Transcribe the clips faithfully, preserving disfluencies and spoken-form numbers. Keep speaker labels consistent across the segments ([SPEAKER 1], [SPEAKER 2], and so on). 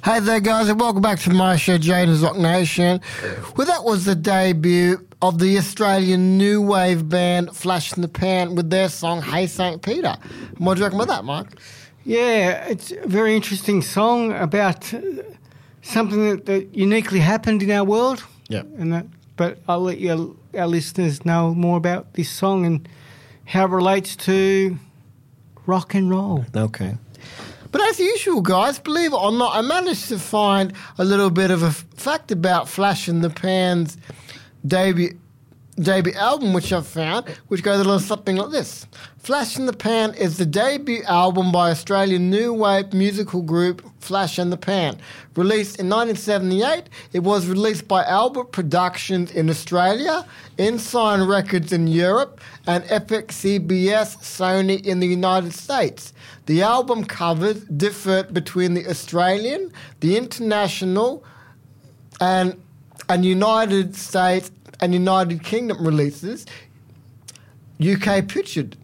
[SPEAKER 1] Hey there, guys, and welcome back to my show, Jaden's Rock Nation. Well, that was the debut of the Australian new wave band Flash in the Pan with their song Hey Saint Peter. What do you reckon about that, Mark?
[SPEAKER 2] Yeah, it's a very interesting song about uh, something that, that uniquely happened in our world.
[SPEAKER 1] Yeah.
[SPEAKER 2] And that, but I'll let you, our listeners know more about this song and how it relates to rock and roll.
[SPEAKER 1] Okay. But as usual, guys, believe it or not, I managed to find a little bit of a f- fact about Flash in the Pan's debut debut album, which I've found, which goes a little something like this. Flash in the Pan is the debut album by Australian new wave musical group Flash in the Pan. Released in nineteen seventy-eight, it was released by Albert Productions in Australia, Ensign Records in Europe, and Epic C B S Sony in the United States. The album covers differed between the Australian, the international, and and United States and United Kingdom releases. U K pictured.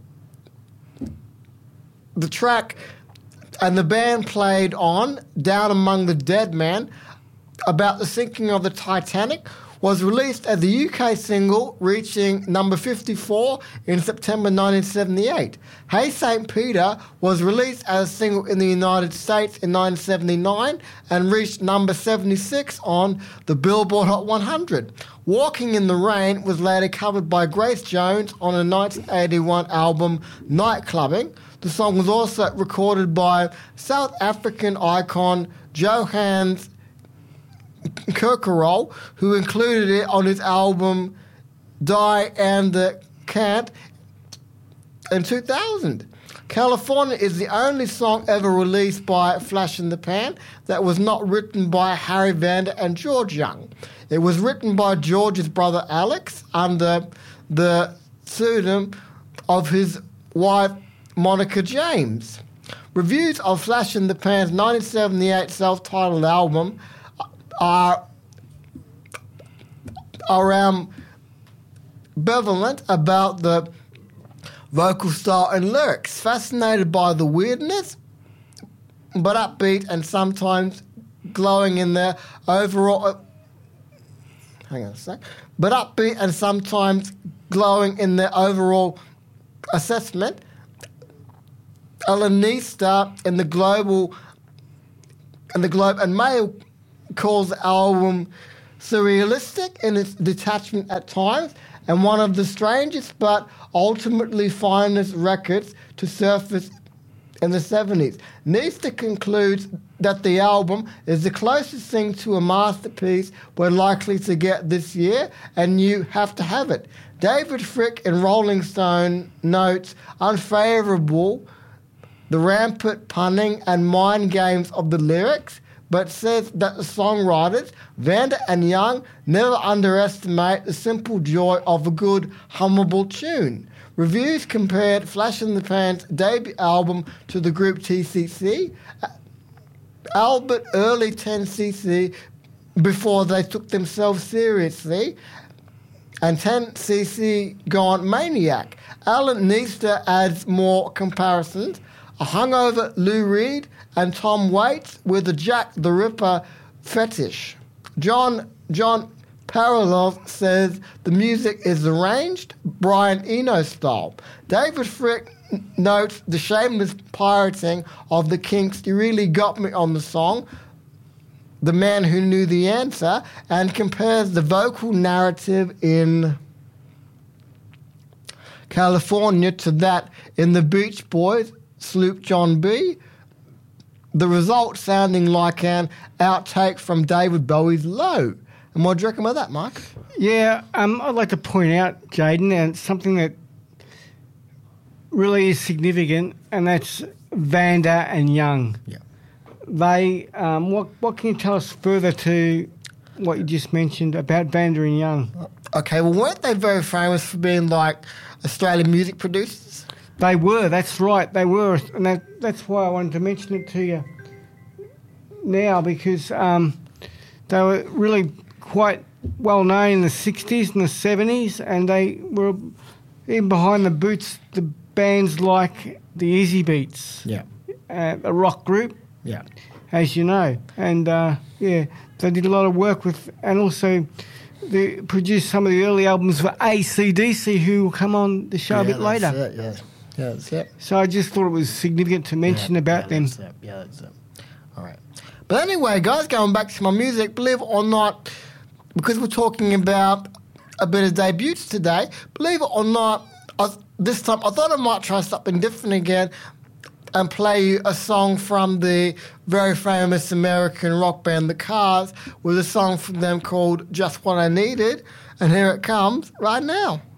[SPEAKER 1] The track and the band played on Down Among the Dead Man about the sinking of the Titanic was released as the U K single, reaching number fifty-four in September nineteen seventy-eight. Hey Saint Peter was released as a single in the United States in nineteen seventy-nine and reached number seventy-six on the Billboard Hot one hundred. Walking in the Rain was later covered by Grace Jones on a nineteen eighty-one album, Nightclubbing. The song was also recorded by South African icon Johannes Kirkerol, who included it on his album Die and the Cant in two thousand. California is the only song ever released by Flash in the Pan that was not written by Harry Vanda and George Young. It was written by George's brother Alex under the pseudonym of his wife Monica James. Reviews of Flash in the Pan's nineteen seventy-eight self-titled album are around ambivalent about the vocal style and lyrics, fascinated by the weirdness, but upbeat and sometimes glowing in their overall. Uh, hang on a sec. But upbeat and sometimes glowing in their overall assessment. Elenista in the global, in the Globe and Mail calls the album surrealistic in its detachment at times and one of the strangest but ultimately finest records to surface in the seventies. Nista concludes that the album is the closest thing to a masterpiece we're likely to get this year, and you have to have it. David Frick in Rolling Stone notes unfavourable the rampant punning and mind games of the lyrics, but says that the songwriters, Vanda and Young, never underestimate the simple joy of a good, hummable tune. Reviews compared Flash in the Pan's debut album to the group T C C, Albert early ten C C before they took themselves seriously, and ten C C gone maniac. Alan Nista adds more comparisons. A hungover Lou Reed and Tom Waits with a Jack the Ripper fetish. John John Paralov says the music is arranged Brian Eno style. David Frick notes the shameless pirating of the Kinks really got me on the song, The Man Who Knew the Answer, and compares the vocal narrative in California to that in the Beach Boys, Sloop John B., the result sounding like an outtake from David Bowie's Low. And what do you reckon about that, Mark?
[SPEAKER 2] Yeah, um, I'd like to point out, Jaden, and something that really is significant, and that's Vanda and Young.
[SPEAKER 1] Yeah.
[SPEAKER 2] They, um, what what can you tell us further to what you just mentioned about Vanda and Young?
[SPEAKER 1] Okay, well, weren't they very famous for being like Australian music producers?
[SPEAKER 2] They were, that's right, they were, and that, that's why I wanted to mention it to you now, because um, they were really quite well known in the sixties and the seventies, and they were even behind the boots, the bands like the Easy Beats,
[SPEAKER 1] Yeah.
[SPEAKER 2] uh, a rock group,
[SPEAKER 1] Yeah.
[SPEAKER 2] as you know. And, uh, yeah, they did a lot of work with, and also they produced some of the early albums for A C D C, who will come on the show
[SPEAKER 1] yeah,
[SPEAKER 2] a bit later.
[SPEAKER 1] It, yeah, yeah, that's it.
[SPEAKER 2] So I just thought it was significant to mention
[SPEAKER 1] yeah,
[SPEAKER 2] about
[SPEAKER 1] yeah,
[SPEAKER 2] them.
[SPEAKER 1] That's it. Yeah, that's it. All right. But anyway, guys, going back to my music, believe it or not, because we're talking about a bit of debuts today, believe it or not, I, this time I thought I might try something different again and play you a song from the very famous American rock band The Cars with a song from them called Just What I Needed. And here it comes right now.